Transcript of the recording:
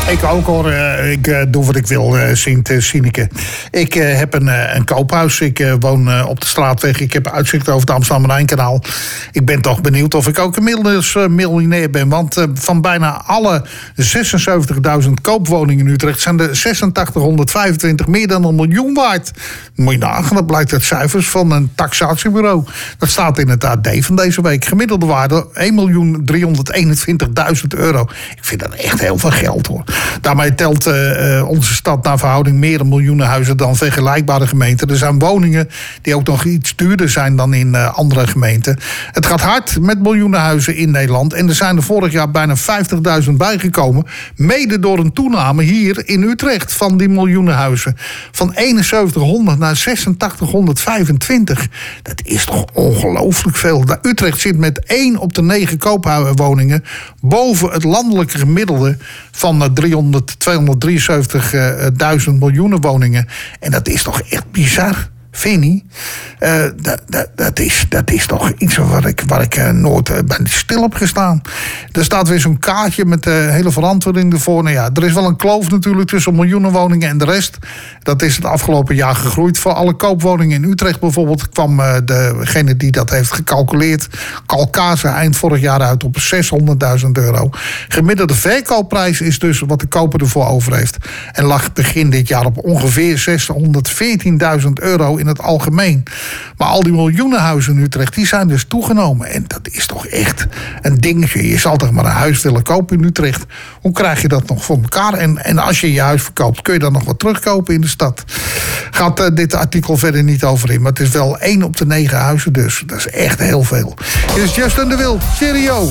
Ik ook hoor. Ik doe wat ik wil, zingt Sineke. Ik heb een koophuis. Ik woon op de Straatweg. Ik heb uitzicht over het Amsterdam-Rijnkanaal. Ik ben toch benieuwd of ik ook inmiddels miljonair ben. Want van bijna alle 76.000 koopwoningen in Utrecht zijn er 8625 meer dan 1 miljoen waard. Moet je nagaan, dat blijkt uit cijfers van een taxatiebureau. Dat staat in het AD van deze week. Gemiddelde waarde 1.321.000 euro. Ik vind dat echt heel veel geld, hoor. Daarmee telt onze stad naar verhouding meer dan miljoenen huizen dan vergelijkbare gemeenten. Er zijn woningen die ook nog iets duurder zijn dan in andere gemeenten. Het gaat hard met miljoenen huizen in Nederland. En er zijn er vorig jaar bijna 50.000 bijgekomen. Mede door een toename hier in Utrecht van die miljoenen huizen. Van 7100 naar 8625. Dat is toch ongelooflijk veel. Utrecht zit met 1 op de 9 koopwoningen boven het landelijke gemiddelde van 273.000 miljoenen woningen. En dat is toch echt bizar. Vind je niet? Dat is toch iets waar ik nooit bij stil heb gestaan. Er staat weer zo'n kaartje met hele verantwoording ervoor. Nou ja, er is wel een kloof natuurlijk tussen miljoenen woningen en de rest. Dat is het afgelopen jaar gegroeid. Voor alle koopwoningen in Utrecht bijvoorbeeld kwam degene die dat heeft gecalculeerd, Kalkaze, eind vorig jaar uit op 600.000 euro. Gemiddelde verkoopprijs is dus wat de koper ervoor over heeft. En lag begin dit jaar op ongeveer 614.000 euro in het algemeen. Maar al die miljoenen huizen in Utrecht, die zijn dus toegenomen. En dat is toch echt een dingetje. Je zal toch maar een huis willen kopen in Utrecht. Hoe krijg je dat nog voor elkaar? En als je je huis verkoopt, kun je dan nog wat terugkopen in de stad? Gaat dit artikel verder niet over in. Maar het is wel 1 op de 9 huizen dus. Dat is echt heel veel. Dit is Justin de Wild. Cheerio!